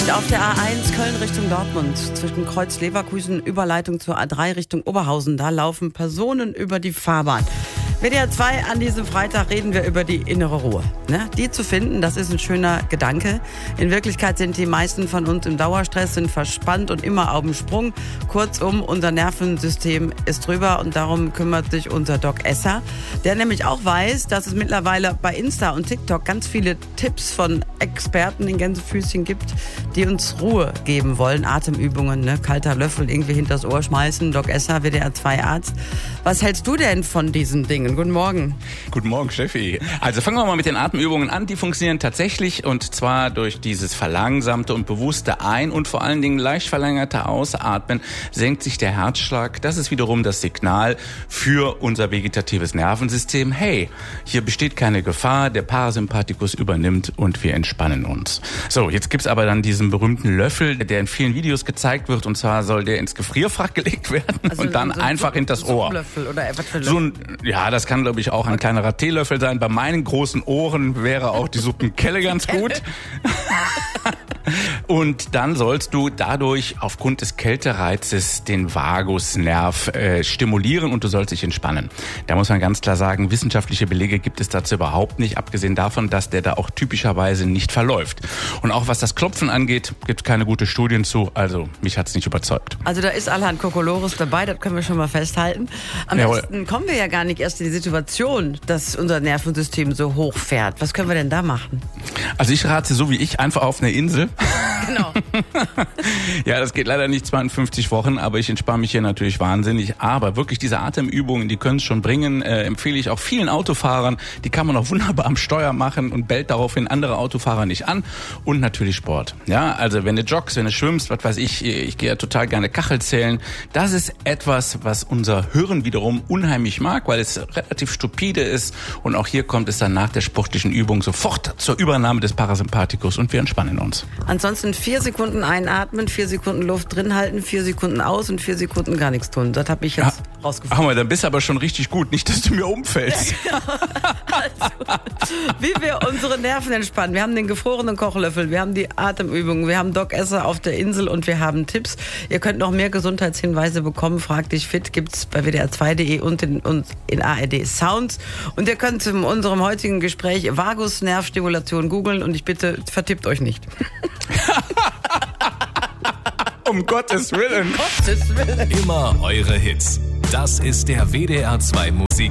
Licht auf der A1 Köln Richtung Dortmund. Zwischen Kreuz Leverkusen, Überleitung zur A3 Richtung Oberhausen. Da laufen Personen über die Fahrbahn. WDR 2, an diesem Freitag reden wir über die innere Ruhe. Die zu finden, das ist ein schöner Gedanke. In Wirklichkeit sind die meisten von uns im Dauerstress, sind verspannt und immer auf dem Sprung. Kurzum, unser Nervensystem ist drüber und darum kümmert sich unser Doc Esser, der nämlich auch weiß, dass es mittlerweile bei Insta und TikTok ganz viele Tipps von Experten in Gänsefüßchen gibt, die uns Ruhe geben wollen. Atemübungen, kalter Löffel irgendwie hinters Ohr schmeißen. Doc Esser, WDR 2 Arzt. Was hältst du denn von diesen Dingen? Guten Morgen. Guten Morgen, Steffi. Also fangen wir mal mit den Atemübungen an. Die funktionieren tatsächlich und zwar durch dieses verlangsamte und bewusste Ein- und vor allen Dingen leicht verlängerte Ausatmen senkt sich der Herzschlag. Das ist wiederum das Signal für unser vegetatives Nervensystem. Hey, hier besteht keine Gefahr, der Parasympathikus übernimmt und wir entspannen uns. So, jetzt gibt's aber dann diesen berühmten Löffel, der in vielen Videos gezeigt wird und zwar soll der ins Gefrierfach gelegt werden und dann einfach hinters Ohr. Suppenlöffel oder was für Löffel? Das kann, glaube ich, auch ein kleinerer Teelöffel sein. Bei meinen großen Ohren wäre auch die Suppenkelle ganz gut. Und dann sollst du dadurch aufgrund des Kältereizes den Vagusnerv stimulieren und du sollst dich entspannen. Da muss man ganz klar sagen, wissenschaftliche Belege gibt es dazu überhaupt nicht, abgesehen davon, dass der da auch typischerweise nicht verläuft. Und auch was das Klopfen angeht, gibt es keine gute Studien zu, also mich hat's nicht überzeugt. Also da ist allerhand Kokolores dabei, das können wir schon mal festhalten. Am besten kommen wir ja gar nicht erst in die Situation, dass unser Nervensystem so hoch fährt. Was können wir denn da machen? Also ich rate so wie ich einfach auf eine Insel. Genau. Ja, das geht leider nicht 52 Wochen, aber ich entspanne mich hier natürlich wahnsinnig. Aber wirklich diese Atemübungen, die können es schon bringen, empfehle ich auch vielen Autofahrern. Die kann man auch wunderbar am Steuer machen und bellt daraufhin andere Autofahrer nicht an. Und natürlich Sport. Ja, also wenn du joggst, wenn du schwimmst, was weiß ich gehe ja total gerne Kachel zählen. Das ist etwas, was unser Hirn wiederum unheimlich mag, weil es relativ stupide ist. Und auch hier kommt es dann nach der sportlichen Übung sofort zur Übernahme des Parasympathikus und wir entspannen uns. Ansonsten 4 Sekunden einatmen, 4 Sekunden Luft drin halten, 4 Sekunden aus und 4 Sekunden gar nichts tun. Das habe ich jetzt rausgefunden. Dann bist du aber schon richtig gut. Nicht, dass du mir umfällst. Ja, genau. Also, wie wir unsere Nerven entspannen. Wir haben den gefrorenen Kochlöffel, wir haben die Atemübungen, wir haben Doc Esser auf der Insel und wir haben Tipps. Ihr könnt noch mehr Gesundheitshinweise bekommen. Frag dich fit gibt's bei WDR2.de und in ARD Sounds. Und ihr könnt in unserem heutigen Gespräch Vagusnervstimulation googeln und ich bitte, vertippt euch nicht. Um Gottes Willen. Gottes Willen. Immer eure Hits. Das ist der WDR 2